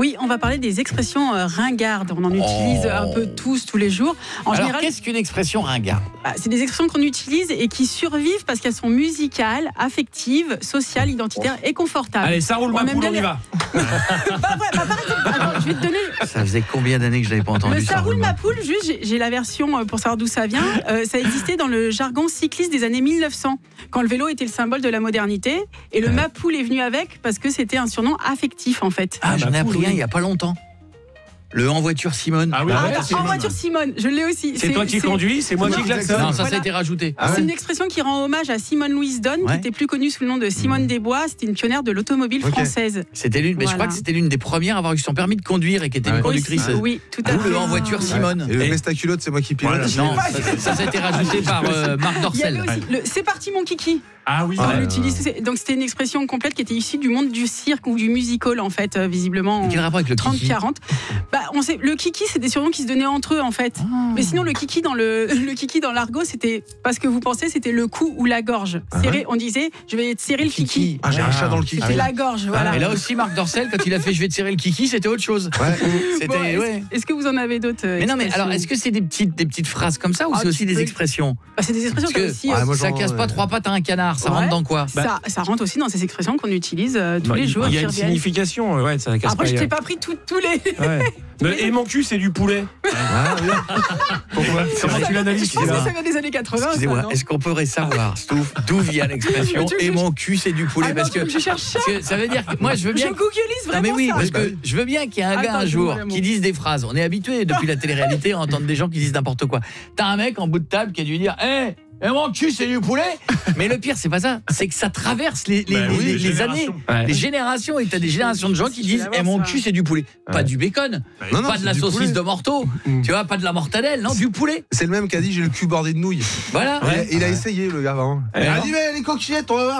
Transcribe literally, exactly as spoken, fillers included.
Oui, on va parler des expressions euh, ringardes. On en utilise Oh. un peu tous, tous les jours. En Alors, général, qu'est-ce qu'une expression ringarde? bah, c'est des expressions qu'on utilise et qui survivent parce qu'elles sont musicales, affectives, sociales, identitaires et confortables. Allez, ça roule ma On aime poule, bien on y les- va. Bah, ouais, bah, par exemple, attends, je vais te donner Ça faisait combien d'années que je l'avais pas entendu? le ça roule ma ma poule. Juste, j'ai, j'ai la version euh, pour savoir d'où ça vient. Euh, ça existait dans le jargon cycliste des années mille neuf cents, quand le vélo était le symbole de la modernité. Et le Ouais. ma poule est venu avec parce que c'était un surnom affectif en fait. Ah, j'en ai ma appris poule, un oui. il y a pas longtemps. Le en voiture Simone. Ah oui, Ah, ouais, attends, c'est en Simone. voiture Simone, je l'ai aussi. C'est toi qui conduis, c'est moi qui klaxonne. Non, ça, ça a Voilà. été rajouté. C'est une expression qui rend hommage à Simone Louise Donne, Ouais. qui était plus connue sous le nom de Simone des Bois. C'était une pionnière de l'automobile Ok. française. C'était l'une, mais je Voilà. crois que c'était l'une des premières à avoir eu son permis de conduire et qui était Ah une ouais. conductrice. Oui, oui, tout à D'où fait. le en voiture Simone. Et le Et- Vesta culotte, c'est moi qui pilote. Voilà. Non, ça, ça, ça a été rajouté par euh, Marc Il y avait Dorcel. aussi le c'est parti mon kiki. Ah oui, On ouais. l'utilise. c'est- Donc c'était une expression complète qui était issue du monde du cirque ou du musical en fait, euh, visiblement. en Quel rapport avec le trente kiki? quarante. Bah, on sait, le kiki, c'est des surnoms qui se donnaient entre eux en fait. Ah. Mais sinon, le kiki dans le, le kiki dans l'argot, c'était parce que vous pensez, c'était le cou ou la gorge. Serré, on disait, je vais te serrer le kiki. Ah, j'ai un chat dans le kiki. C'était la gorge, voilà. Et là aussi, Marc Dorcel, quand il a fait je vais te serrer le kiki, c'était autre chose. Ouais. C'était, Bon, est-ce, ouais. est-ce que vous en avez d'autres euh, Mais non, mais expressions alors, est-ce que c'est des petites, des petites phrases comme ça ou Ah, c'est aussi tu des peux- expressions? Bah, c'est des expressions Parce comme que aussi. Ah, moi, ça genre, casse pas euh, trois pattes à un canard, ça Ouais. rentre dans quoi? ça, ça rentre aussi dans ces expressions qu'on utilise euh, tous Bah, les il- jours. Il y a qui une reviennent. signification, ouais, ça casse Après, pas. je t'ai pas pris tout- tous les. Ouais. Mais- Et mon cul, c'est du poulet. Ah, oui. Pourquoi? Comment tu l'analyses? Je pense que Excusez-moi. ça vient des années quatre-vingts. Excusez-moi, ça, non est-ce qu'on pourrait savoir, Stouff, d'où vient l'expression Mais tu veux et que mon cul c'est du poulet? Ah non, Parce tu veux que, que je cherche ça. parce que ça veut dire que moi je veux Je bien. googleise Non vraiment mais oui, ça. parce Oui, bah que oui. je veux bien qu'il y ait un gars Attends, un je jour vois le mot. qui dise des phrases. On est habitué depuis la télé-réalité à entendre des gens qui disent n'importe quoi. T'as un mec en bout de table qui a dû dire hé, et mon cul c'est du poulet. Mais le pire c'est pas ça, c'est que ça traverse les, les, Bah les- oui, les- les les années, générations. Ouais. les générations, et t'as des générations de gens qui Je disent vais eh, mon l'avoir, cul ça. c'est du poulet. Pas du bacon, Non, non, pas de c'est la du saucisse poulet. de morteau, Mm. tu vois, pas de la mortadelle, non, du poulet. C'est le même qui a dit j'ai le cul bordé de nouilles. Voilà. Il a- Il a essayé le gars avant. Ouais. Il a dit mais les coquillettes, on va voir.